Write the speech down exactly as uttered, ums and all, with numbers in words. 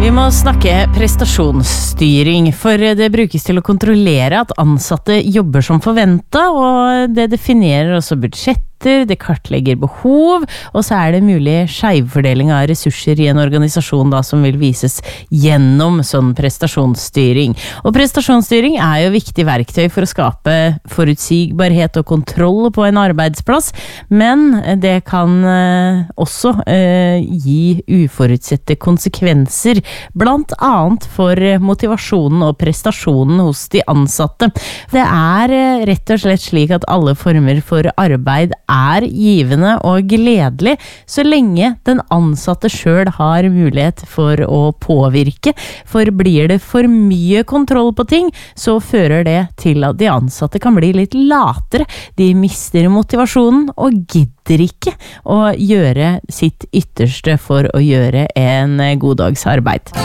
Vi må snakke prestasjonsstyring, for det brukes til å kontrollere at ansatte jobber som forventet, og det definerer også budsjett, det kartlegger behov, og så er det mulig skjevfordeling av ressurser i en organisasjon da, som vil vises gjennom sånn prestasjonsstyring. Og prestasjonsstyring er jo viktig verktøy for å skape forutsigbarhet og kontroll på en arbeidsplass, men det kan eh, også eh, gi uforutsette konsekvenser, blant annet for motivasjonen og prestasjonen hos de ansatte. Det er eh, rett og slett slik at alle former for arbeid er givende og gledelig, så lenge den ansatte selv har mulighet for å påvirke. For blir det for mye kontroll på ting, så fører det til at de ansatte kan bli litt latere. De mister motivasjonen og gidder ikke å gjøre sitt ytterste for å gjøre en god dags arbeid.